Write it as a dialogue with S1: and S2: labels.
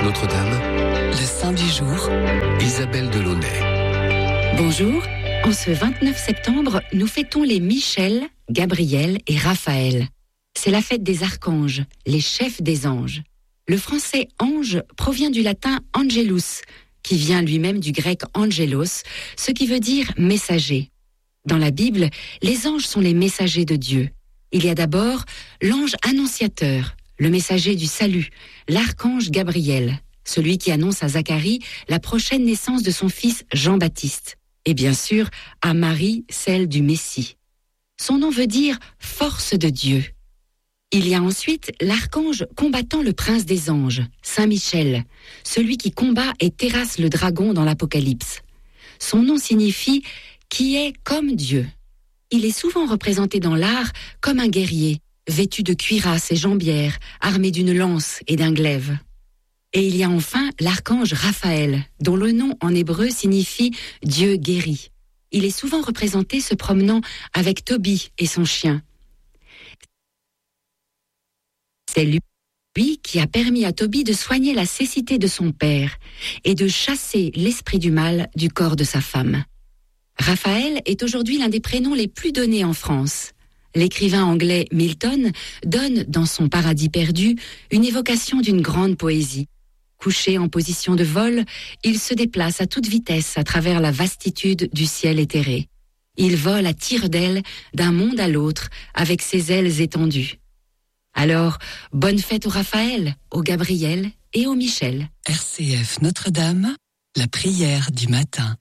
S1: RCF Notre-Dame, le saint du jour, Isabelle Delaunay.
S2: Bonjour, en ce 29 septembre, nous fêtons les Michel, Gabriel et Raphaël. C'est la fête des archanges, les chefs des anges. Le français ange provient du latin angelus, qui vient lui-même du grec angelos, ce qui veut dire messager. Dans la Bible, les anges sont les messagers de Dieu. Il y a d'abord l'ange annonciateur, le messager du salut, l'archange Gabriel, celui qui annonce à Zacharie la prochaine naissance de son fils Jean-Baptiste. Et bien sûr, à Marie, celle du Messie. Son nom veut dire « force de Dieu ». Il y a ensuite l'archange combattant le prince des anges, Saint Michel, celui qui combat et terrasse le dragon dans l'Apocalypse. Son nom signifie « qui est comme Dieu ». Il est souvent représenté dans l'art comme un guerrier, vêtu de cuirasse et jambières, armé d'une lance et d'un glaive. Et il y a enfin l'archange Raphaël, dont le nom en hébreu signifie « Dieu guérit ». Il est souvent représenté se promenant avec Tobie et son chien. C'est lui qui a permis à Tobie de soigner la cécité de son père et de chasser l'esprit du mal du corps de sa femme. Raphaël est aujourd'hui l'un des prénoms les plus donnés en France. L'écrivain anglais Milton donne, dans son Paradis perdu, une évocation d'une grande poésie. Couché en position de vol, il se déplace à toute vitesse à travers la vastitude du ciel éthéré. Il vole à tire-d'aile d'un monde à l'autre avec ses ailes étendues. Alors, bonne fête au Raphaël, au Gabriel et au Michel.
S1: RCF Notre-Dame, la prière du matin.